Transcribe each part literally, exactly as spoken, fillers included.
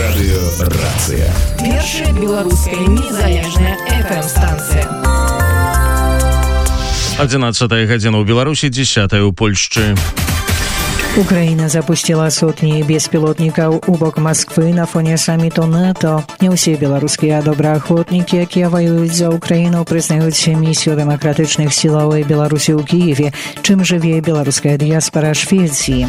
Радыёрацыя. Першая беларуская незалежная эф эм-станцыя. одиннадцатая гадзіна ў Беларусі, десятая ў Польшчы. Украина запустила сотни беспилотников у бок Москвы на фоне саммиту НАТО. Не все белорусские доброохотники, які воюють за Украину, признают миссию демократичных сил Беларуси у Киеве, чим живе белорусская диаспора Швеции.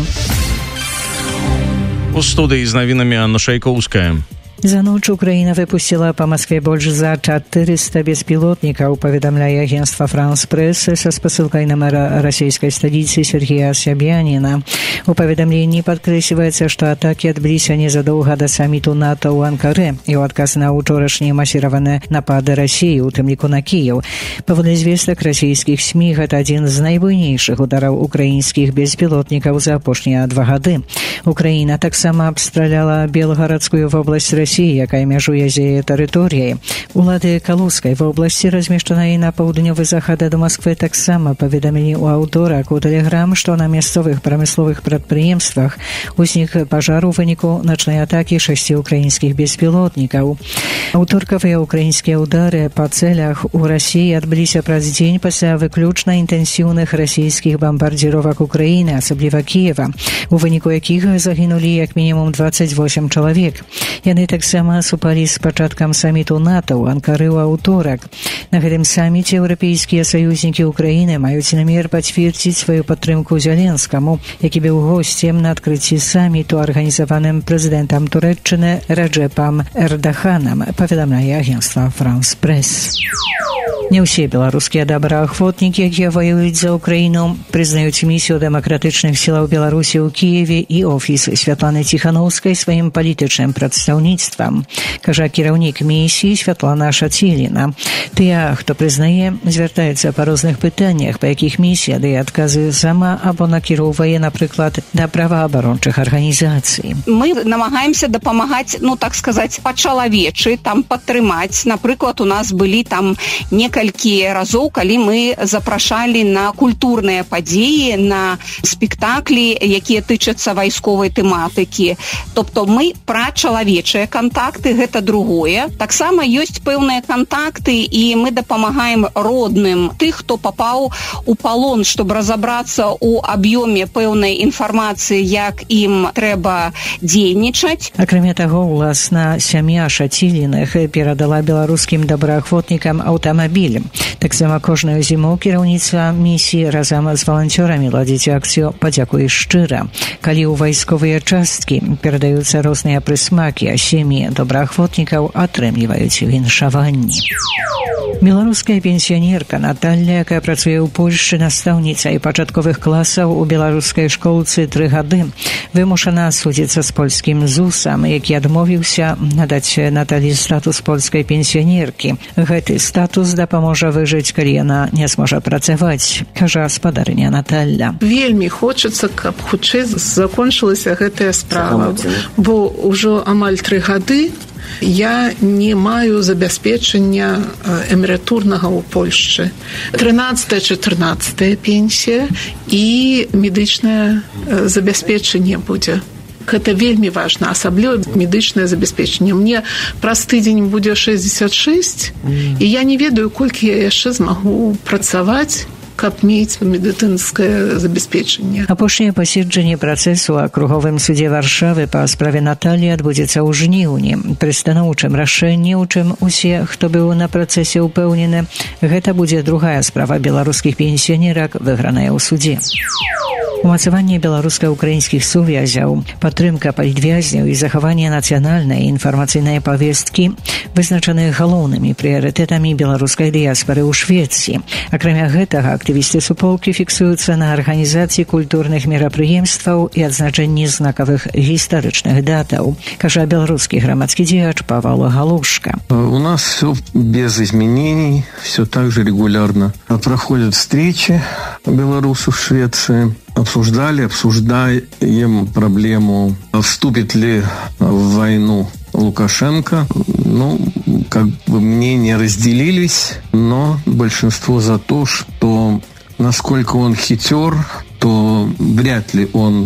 У студии с новинами Анна Шайковская. За ночь Украина выпустила по Москве больше за четыреста беспилотников, поведомляя агентство «Франс Пресс» со спосылкой на мэра российской столицы Сергея Собянина. У поведомлении подкресливается, что атаки отбылись незадолго до саммиту НАТО у Анкары и у отказ на учорашние массированные напады России, у тым лику на Киев. Поводу известок российских СМИ, это один из наибольнейших ударов украинских беспилотников за опошние два годы. Украина так само обстреляла Белгородскую в область России, якая мяжуе з яе тэрыторыяй. Улады Калужскай вобласці, размешчанай на паўднёвы захад ад Москвы, таксама паведамілі ў аўторак у Тэлеграм, што на мясцовых прамысловых прадпрыемствах узнік пажар у выніку начной атакі шасці украінскіх беспілотнікаў. Аўторкавыя украінскія ўдары па цэлях у Расіі адбыліся праз дзень пасля выключна інтэнсіўных расійскіх бамбардзіровак Украіны, асабліва Кіева, у выніку якіх загінулі як мінімум дваццаць восем чалавек. Яны таксама супалі з пачаткам саммиту НАТО ў Анкары ў аўторак. На гэтым самміце еўрапейскія саюзнікі Украіны маюць намер пацвердзіць сваю падтрымку Зеленскаму, які быў госцем на адкрыцці саммиту, арганізаваным прэзідэнтам Турэччыны Раджэпам Эрдаханам, паведамляе агентства «Франс Пресс». Не ўсе беларускія добраахвотнікі, якія воююць за Украіну, прызнаюць місію дэмакратычных сілаў Беларусі ў Кіеве і офіс Святланы Ціханаўскай сваім палітычным прадстаўніцтвам, кажа кіраўнік місіі Святлана Шаціліна. Тыя, хто прызнае, звяртаюцца па розных пытаннях, па якіх місія дае адказы сама або накіроўвае, напрыклад, да праваабарончых арганізацый. Мы намагаемся дапамагаць, ну так сказаць, па-чалавечы, там падтрымаць. Напрыклад, у нас былі там некалькі разоў, калі мы запрашалі на культурныя падзеі, на спектаклі, якія тычацца вайсковай тэматыкі. Тобто мы пра чалавечыя кантакты, гэта другое. Таксама ёсць пэўныя кантакты, і мы дапамагаем родным тых, хто папаў у палон, чтобы разабрацца ў аб'ёме пэўнай інфармацыі, як ім трэба дзейнічаць. Акрамя таго, уласна сям'я Шаціліных перадала беларускім добраахвотнікам аўтамабіль. Таксама кожную зіму кіраўніцтва місіі разам з валанцёрамі ладзіць акцыю «Падзякуй шчыра». Калі ў вайсковыя часткі перадаюцца розныя прысмакі, а сем'і добраахвотнікаў атрымліваюць віншаванні. Беларуская пенсіянерка Наталля, якая працуе ў Польшчы настаўніцай пачатковых класаў у беларускай школцы тры гады, вымушана судзіцца з польскім зусам, які адмовіўся надаць Наталі статус польскай пенсіянеркі. Гэты статус дапаможа выжыць, калі яна не зможа працаваць, кажа спадарыня Наталля. Вельмі хочацца, каб хутчэй закончылася гэтая справа, бо ўжо амаль тры гады я не маю забяспечання эмерытурнага ў Польшчы. трынаццатая чатырнаццатая пенсія і медычнае забяспечанне будзе. Гэта вельмі важна, асабліва медычнае забяспечанне. Мне праз тыдзень будзе шэсцьдзесят шэсць, і я не ведаю, колькі я яшчэ змагу працаваць, каб мець медыцынскае забяспечанне. Апошняе паседжанне працэсу ў акруговым судзе Варшавы па справе Наталі адбудзецца ў жніўні. Пры станоўчым рашэнні, у чым усе, хто быў на працэсе, упэўнены, гэта будзе другая справа беларускіх пенсіянерак, выграная ў судзе. Умацаванне беларуска-украінскіх сувязяў, падтрымка палітвязняў і захаванне нацыянальнай інфармацыйнай павесткі вызначаны галоўнымі прыярытэтамі беларускай дыяспары ў Швецыі. Акрамя гэтага, актывісты суполкі фіксуюцца на арганізацыі культурных мерапрыемстваў і адзначэнні знакавых гістарычных датаў, кажа беларускі грамадскі дзеяч Павел Галушка. У нас все без изменений, все так же регулярно проходят встречи белорусов в Швеции. Обсуждали, обсуждаем проблему, вступит ли в войну Лукашенко. Ну, как бы мнения разделились, но большинство за то, что насколько он хитер, то вряд ли он